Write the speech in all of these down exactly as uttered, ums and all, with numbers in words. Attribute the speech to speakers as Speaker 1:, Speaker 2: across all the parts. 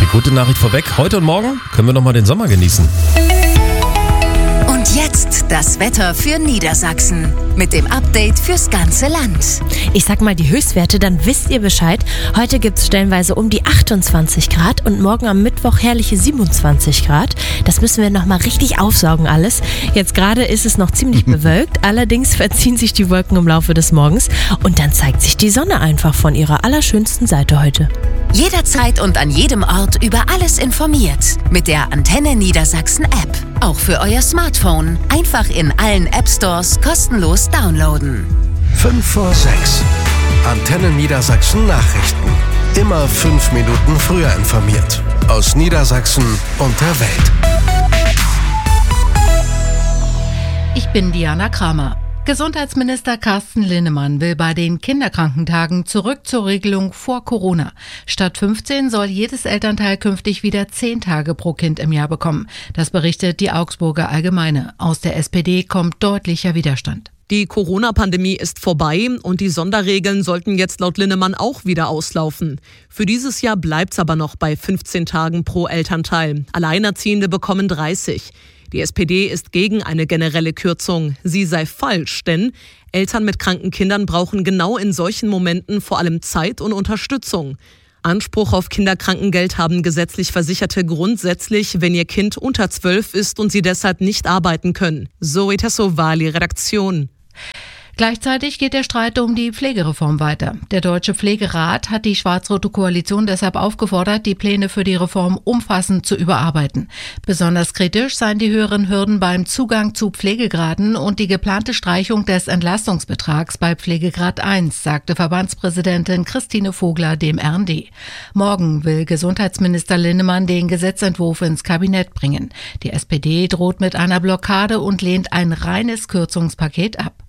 Speaker 1: gute Nachricht vorweg. Heute und morgen können wir nochmal den Sommer genießen.
Speaker 2: Und jetzt das Wetter für Niedersachsen mit dem Update fürs ganze Land.
Speaker 3: Ich sag mal die Höchstwerte, dann wisst ihr Bescheid. Heute gibt's stellenweise um die achtundzwanzig Grad und morgen am Mittwoch herrliche siebenundzwanzig Grad. Das müssen wir nochmal richtig aufsaugen alles. Jetzt gerade ist es noch ziemlich bewölkt, allerdings verziehen sich die Wolken im Laufe des Morgens und dann zeigt sich die Sonne einfach von ihrer allerschönsten Seite heute.
Speaker 2: Jederzeit und an jedem Ort über alles informiert. Mit der Antenne Niedersachsen App. Auch für euer Smartphone. Einfach in allen App Stores kostenlos downloaden.
Speaker 4: fünf vor sechs. Antenne Niedersachsen Nachrichten. Immer fünf Minuten früher informiert. Aus Niedersachsen und der Welt.
Speaker 5: Ich bin Diana Kramer. Gesundheitsminister Carsten Linnemann will bei den Kinderkrankentagen zurück zur Regelung vor Corona. Statt fünfzehn soll jedes Elternteil künftig wieder zehn Tage pro Kind im Jahr bekommen. Das berichtet die Augsburger Allgemeine. Aus der S P D kommt deutlicher Widerstand.
Speaker 6: Die Corona-Pandemie ist vorbei und die Sonderregeln sollten jetzt laut Linnemann auch wieder auslaufen. Für dieses Jahr bleibt's aber noch bei fünfzehn Tagen pro Elternteil. Alleinerziehende bekommen dreißig. Die S P D ist gegen eine generelle Kürzung. Sie sei falsch, denn Eltern mit kranken Kindern brauchen genau in solchen Momenten vor allem Zeit und Unterstützung. Anspruch auf Kinderkrankengeld haben gesetzlich Versicherte grundsätzlich, wenn ihr Kind unter zwölf ist und sie deshalb nicht arbeiten können. Zoe Tassovali, Redaktion.
Speaker 5: Gleichzeitig geht der Streit um die Pflegereform weiter. Der Deutsche Pflegerat hat die schwarz-rote Koalition deshalb aufgefordert, die Pläne für die Reform umfassend zu überarbeiten. Besonders kritisch seien die höheren Hürden beim Zugang zu Pflegegraden und die geplante Streichung des Entlastungsbetrags bei Pflegegrad eins, sagte Verbandspräsidentin Christine Vogler dem R N D. Morgen will Gesundheitsminister Linnemann den Gesetzentwurf ins Kabinett bringen. Die S P D droht mit einer Blockade und lehnt ein reines Kürzungspaket ab.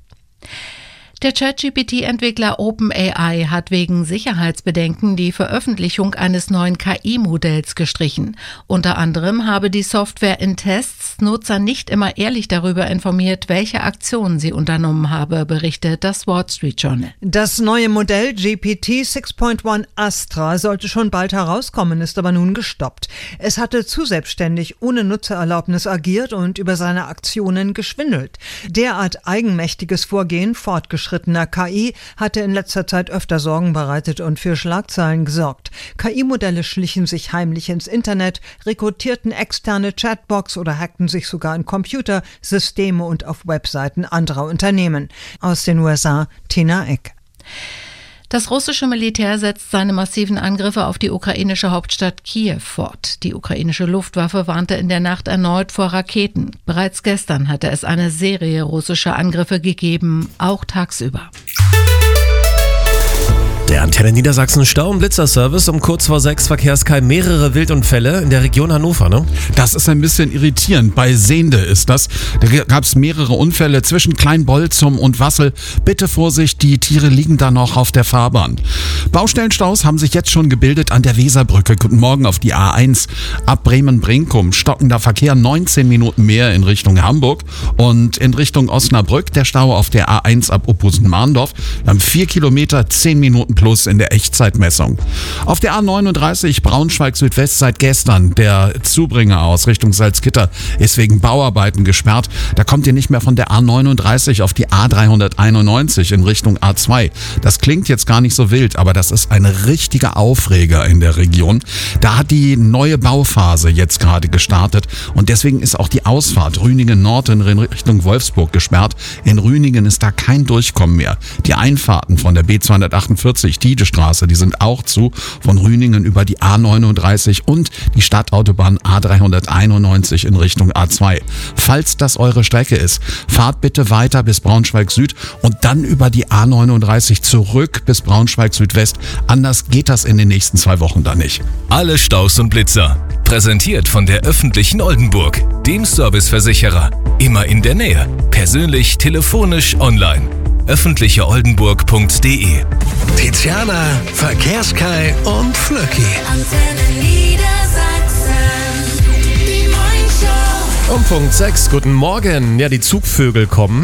Speaker 5: Der ChatGP T-Entwickler OpenAI hat wegen Sicherheitsbedenken die Veröffentlichung eines neuen K I-Modells gestrichen. Unter anderem habe die Software in Tests Nutzer nicht immer ehrlich darüber informiert, welche Aktionen sie unternommen habe, berichtet das Wall Street Journal.
Speaker 7: Das neue Modell G P T sechs Punkt eins Astra sollte schon bald herauskommen, ist aber nun gestoppt. Es hatte zu selbstständig ohne Nutzererlaubnis agiert und über seine Aktionen geschwindelt. Derart eigenmächtiges Vorgehen fortgeschritten K I hatte in letzter Zeit öfter Sorgen bereitet und für Schlagzeilen gesorgt. K I-Modelle schlichen sich heimlich ins Internet, rekrutierten externe Chatbots oder hackten sich sogar in Computer, Systeme und auf Webseiten anderer Unternehmen. Aus den U S A, Tina Eck.
Speaker 5: Das russische Militär setzt seine massiven Angriffe auf die ukrainische Hauptstadt Kiew fort. Die ukrainische Luftwaffe warnte in der Nacht erneut vor Raketen. Bereits gestern hatte es eine Serie russischer Angriffe gegeben, auch tagsüber.
Speaker 1: Der Antenne Niedersachsen Stau- und Blitzerservice um kurz vor sechs Verkehrskeim mehrere Wildunfälle in der Region Hannover, ne?
Speaker 8: Das ist ein bisschen irritierend. Bei Sehnde ist das. Da gab es mehrere Unfälle zwischen Kleinbolzum und Wassel. Bitte Vorsicht, die Tiere liegen da noch auf der Fahrbahn. Baustellenstaus haben sich jetzt schon gebildet an der Weserbrücke. Guten Morgen auf die A eins. Ab Bremen-Brinkum stockender Verkehr neunzehn Minuten mehr in Richtung Hamburg. Und in Richtung Osnabrück der Stau auf der A eins ab Opposen-Mahndorf. Wir haben vier Kilometer, zehn Minuten plus in der Echtzeitmessung. Auf der A neununddreißig Braunschweig Südwest seit gestern. Der Zubringer aus Richtung Salzgitter ist wegen Bauarbeiten gesperrt. Da kommt ihr nicht mehr von der A neununddreißig auf die A dreihunderteinundneunzig in Richtung A zwei. Das klingt jetzt gar nicht so wild, aber das ist ein richtiger Aufreger in der Region. Da hat die neue Bauphase jetzt gerade gestartet und deswegen ist auch die Ausfahrt Rüningen Nord in Richtung Wolfsburg gesperrt. In Rüningen ist da kein Durchkommen mehr. Die Einfahrten von der B zweihundertachtundvierzig Tiedestraße, die sind auch zu, von Rüningen über die A neununddreißig und die Stadtautobahn A dreihunderteinundneunzig in Richtung A zwei. Falls das eure Strecke ist, fahrt bitte weiter bis Braunschweig Süd und dann über die A neununddreißig zurück bis Braunschweig Südwest. Anders geht das in den nächsten zwei Wochen dann nicht.
Speaker 9: Alle Staus und Blitzer. Präsentiert von der öffentlichen Oldenburg, dem Serviceversicherer. Immer in der Nähe. Persönlich, telefonisch, online. öffentliche oldenburg punkt de.
Speaker 4: Tiziana, Verkehrskai und Flöcki.
Speaker 2: Antenne Niedersachsen, die Morningshow.
Speaker 1: Um Punkt sechs, guten Morgen. Ja, die Zugvögel kommen.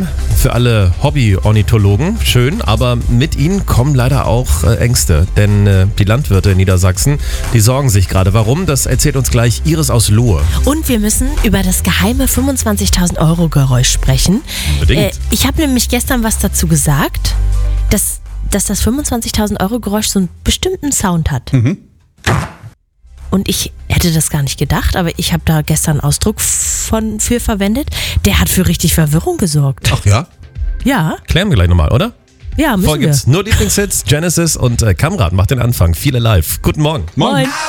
Speaker 1: für alle Hobby-Ornithologen. Schön, aber mit ihnen kommen leider auch äh, Ängste. Denn äh, die Landwirte in Niedersachsen, die sorgen sich gerade. Warum? Das erzählt uns gleich Iris aus Lohe.
Speaker 3: Und wir müssen über das geheime fünfundzwanzigtausend Euro Geräusch sprechen.
Speaker 1: Unbedingt.
Speaker 3: Äh, ich habe nämlich gestern was dazu gesagt, dass, dass das fünfundzwanzigtausend Euro Geräusch so einen bestimmten Sound hat.
Speaker 8: Mhm.
Speaker 3: Und ich hätte das gar nicht gedacht, aber ich habe da gestern einen Ausdruck von, für verwendet. Der hat für richtig Verwirrung gesorgt.
Speaker 8: Ach ja?
Speaker 3: Ja,
Speaker 1: Klären wir gleich nochmal, oder?
Speaker 3: ja, müssen
Speaker 1: Vorher
Speaker 3: wir.
Speaker 1: gibt's nur Lieblingshits, Genesis und äh, Kamrat macht den Anfang. Viele live. Guten Morgen.
Speaker 3: Moin.